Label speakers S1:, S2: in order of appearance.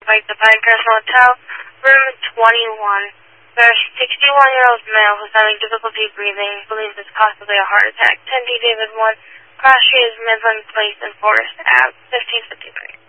S1: Pike, the Pinecrest Motel, room 21. There's 61-year-old male who's having difficulty breathing, believes it's possibly a heart attack. 10D David 1, Cross Street is Midland Place and Forest Ave, 1553.